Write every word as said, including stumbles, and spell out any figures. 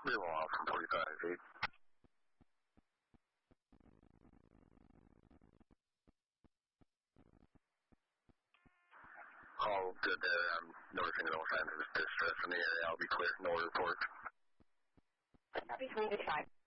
clear one off from forty-five feet. All good there. I'm noticing no signs of distress in the area. I'll be clear. No report. Copy three to five.